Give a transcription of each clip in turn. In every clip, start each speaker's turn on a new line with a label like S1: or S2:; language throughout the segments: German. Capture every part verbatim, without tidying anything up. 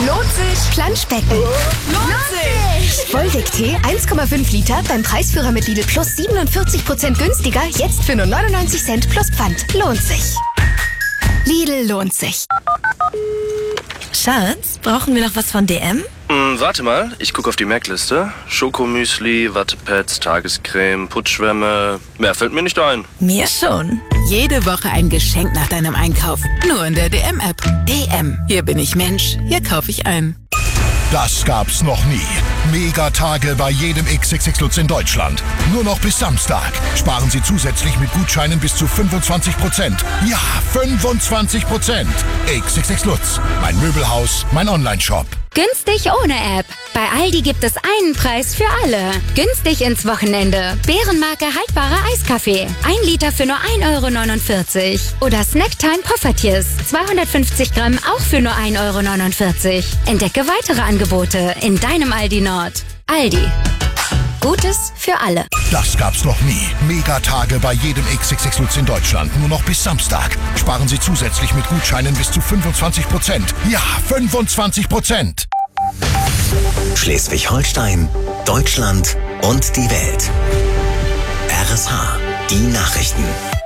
S1: Lohnt sich. Planschbecken. Lohnt sich. Wolwig-Tee eins Komma fünf Liter beim Preisführer mit Lidl Plus siebenundvierzig Prozent günstiger. Jetzt für nur neunundneunzig Cent plus Pfand. Lohnt sich. Lidl lohnt sich.
S2: Schatz, brauchen wir noch was von D M?
S3: Hm, warte mal, ich gucke auf die Merkliste. Schokomüsli, Wattepads, Tagescreme, Putzschwämme. Mehr fällt mir nicht ein.
S2: Mir schon.
S4: Jede Woche ein Geschenk nach deinem Einkauf. Nur in der D M-App. D M. Hier bin ich Mensch. Hier kaufe ich ein.
S5: Das gab's noch nie. Megatage bei jedem X X X Lutz in Deutschland. Nur noch bis Samstag. Sparen Sie zusätzlich mit Gutscheinen bis zu fünfundzwanzig Prozent. Ja, fünfundzwanzig Prozent. X X X Lutz. Mein Möbelhaus, mein Onlineshop.
S6: Günstig ohne App. Bei Aldi gibt es einen Preis für alle. Günstig ins Wochenende. Bärenmarke haltbarer Eiskaffee. Ein Liter für nur ein Euro neunundvierzig. Oder Snacktime Poffertjes. zweihundertfünfzig Gramm auch für nur ein Euro neunundvierzig. Entdecke weitere Angebote in deinem Aldi Nord. Aldi. Gutes für alle.
S5: Das gab's noch nie. Megatage bei jedem X X X Lutz in Deutschland. Nur noch bis Samstag. Sparen Sie zusätzlich mit Gutscheinen bis zu fünfundzwanzig Prozent. Ja, fünfundzwanzig Prozent.
S7: Schleswig-Holstein, Deutschland und die Welt. R S H, die Nachrichten.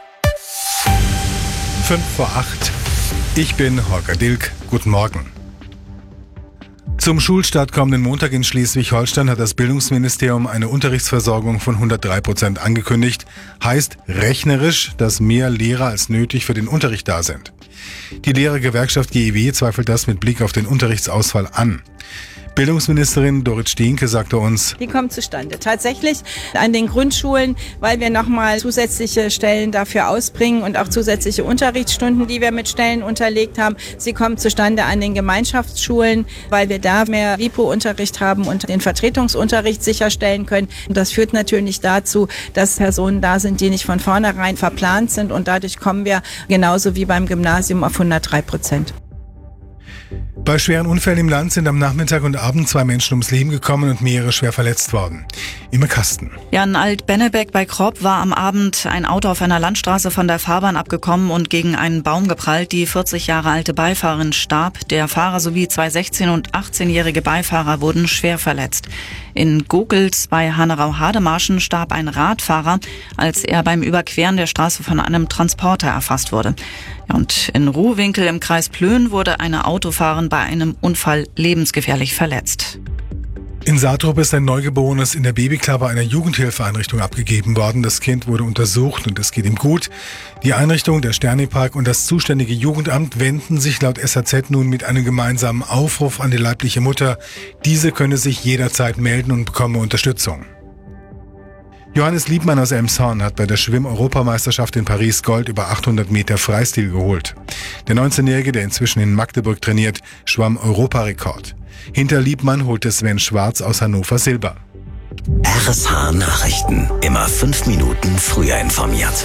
S8: Fünf vor acht. Ich bin Holger Dilk. Guten Morgen. Zum Schulstart kommenden Montag in Schleswig-Holstein hat das Bildungsministerium eine Unterrichtsversorgung von hundertdrei Prozent angekündigt. Heißt rechnerisch, dass mehr Lehrer als nötig für den Unterricht da sind. Die Lehrergewerkschaft G E W zweifelt das mit Blick auf den Unterrichtsausfall an. Bildungsministerin Dorit Steenke sagte uns,
S9: die kommt zustande. Tatsächlich an den Grundschulen, weil wir nochmal zusätzliche Stellen dafür ausbringen und auch zusätzliche Unterrichtsstunden, die wir mit Stellen unterlegt haben. Sie kommt zustande an den Gemeinschaftsschulen, weil wir da mehr W I P O-Unterricht haben und den Vertretungsunterricht sicherstellen können. Und das führt natürlich dazu, dass Personen da sind, die nicht von vornherein verplant sind. Und dadurch kommen wir genauso wie beim Gymnasium auf hundertdrei Prozent.
S8: Bei schweren Unfällen im Land sind am Nachmittag und Abend zwei Menschen ums Leben gekommen und mehrere schwer verletzt worden. Immer Kasten.
S10: Ja, in Alt-Bennebeck bei Kropp war am Abend ein Auto auf einer Landstraße von der Fahrbahn abgekommen und gegen einen Baum geprallt. Die vierzig Jahre alte Beifahrerin starb. Der Fahrer sowie zwei sechzehn- und achtzehnjährige Beifahrer wurden schwer verletzt. In Gokels bei Hannerau-Hademarschen starb ein Radfahrer, als er beim Überqueren der Straße von einem Transporter erfasst wurde. Ja, und in Ruhwinkel im Kreis Plön wurde eine Autofahrerin bei einem Unfall lebensgefährlich verletzt.
S8: In Saatrup ist ein Neugeborenes in der Babyklappe einer Jugendhilfeeinrichtung abgegeben worden. Das Kind wurde untersucht und es geht ihm gut. Die Einrichtung, der Sterni-Park und das zuständige Jugendamt wenden sich laut S H Z nun mit einem gemeinsamen Aufruf an die leibliche Mutter. Diese könne sich jederzeit melden und bekomme Unterstützung. Johannes Liebmann aus Elmshorn hat bei der Schwimm-Europameisterschaft in Paris Gold über achthundert Meter Freistil geholt. Der neunzehnjährige, der inzwischen in Magdeburg trainiert, schwamm Europarekord. Hinter Liebmann holte Sven Schwarz aus Hannover Silber.
S7: R S H Nachrichten. Immer fünf Minuten früher informiert.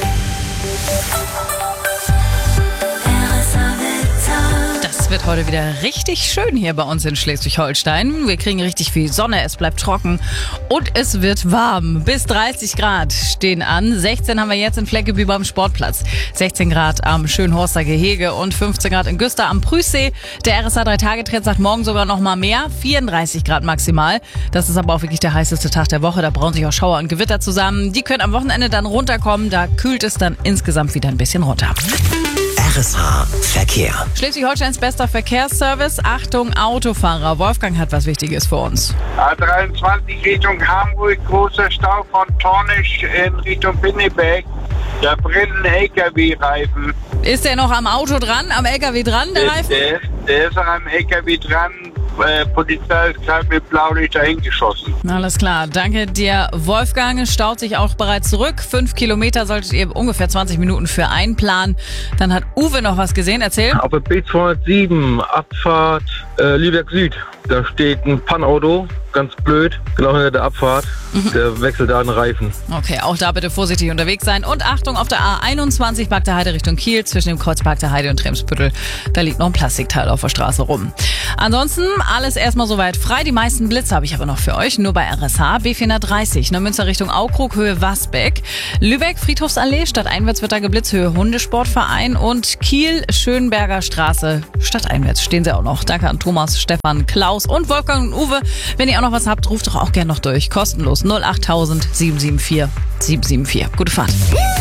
S11: Es wird heute wieder richtig schön hier bei uns in Schleswig-Holstein. Wir kriegen richtig viel Sonne, es bleibt trocken und es wird warm. Bis dreißig Grad stehen an. sechzehn haben wir jetzt in Fleckeby beim Sportplatz. sechzehn Grad am Schönhorster Gehege und fünfzehn Grad in Güster am Prüßsee. Der R S A drei Tage Trend sagt morgen sogar noch mal mehr. vierunddreißig Grad maximal. Das ist aber auch wirklich der heißeste Tag der Woche. Da brauen sich auch Schauer und Gewitter zusammen. Die können am Wochenende dann runterkommen. Da kühlt es dann insgesamt wieder ein bisschen runter.
S7: R S H Verkehr.
S11: Schleswig-Holsteins bester Verkehrsservice. Achtung, Autofahrer. Wolfgang hat was Wichtiges für uns.
S12: A dreiundzwanzig Richtung Hamburg, großer Stau von Tornisch in Richtung Pinneberg. Da brennt ein L K W-Reifen.
S11: Ist der noch am Auto dran, am L K W dran, der, der Reifen?
S12: Der, der ist am L K W dran. Äh, Polizei ist gerade mit Blaulicht dahin geschossen.
S11: Alles klar, danke dir, Wolfgang. Staut sich auch bereits zurück. Fünf Kilometer solltet ihr ungefähr zwanzig Minuten für einplanen. Dann hat Uwe noch was gesehen, erzähl.
S13: Auf der B zweihundertsieben, Abfahrt äh, Lübeck Süd. Da steht ein Pannauto, ganz blöd, genau hinter der Abfahrt. Mhm. Der wechselt da einen Reifen.
S11: Okay, auch da bitte vorsichtig unterwegs sein. Und Achtung, auf der A einundzwanzig Bagder Heide Richtung Kiel, zwischen dem Kreuz Bagder Heide und Tremsbüttel. Da liegt noch ein Plastikteil auf der Straße rum. Ansonsten alles erstmal soweit frei. Die meisten Blitze habe ich aber noch für euch. Nur bei R S H. B vierhundertdreißig, Neumünster Richtung Aukrug, Höhe Wasbeck. Lübeck, Friedhofsallee, stadteinwärts wird da geblitzt, Höhe Hundesportverein. Und Kiel, Schönberger Straße, stadteinwärts stehen sie auch noch. Danke an Thomas. Thomas, Stefan, Klaus und Wolfgang und Uwe. Wenn ihr auch noch was habt, ruft doch auch gerne noch durch. Kostenlos null acht tausend sieben sieben vier sieben sieben vier. Gute Fahrt.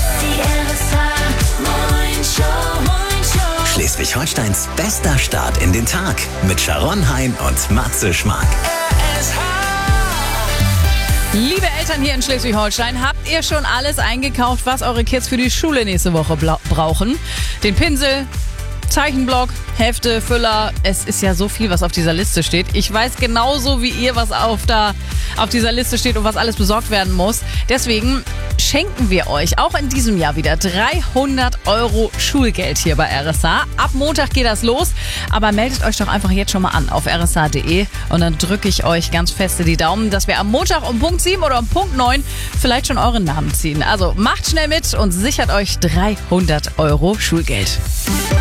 S7: Schleswig-Holsteins bester Start in den Tag mit Sharon Hein und Matze Schmark.
S11: Liebe Eltern hier in Schleswig-Holstein, habt ihr schon alles eingekauft, was eure Kids für die Schule nächste Woche brauchen? Den Pinsel, Zeichenblock, Hefte, Füller. Es ist ja so viel, was auf dieser Liste steht. Ich weiß genauso wie ihr, was auf, da, auf dieser Liste steht und was alles besorgt werden muss. Deswegen schenken wir euch auch in diesem Jahr wieder dreihundert Euro Schulgeld hier bei R S H. Ab Montag geht das los, aber meldet euch doch einfach jetzt schon mal an auf r s h punkt d e und dann drücke ich euch ganz feste die Daumen, dass wir am Montag um Punkt sieben oder um Punkt neun vielleicht schon euren Namen ziehen. Also macht schnell mit und sichert euch dreihundert Euro Schulgeld.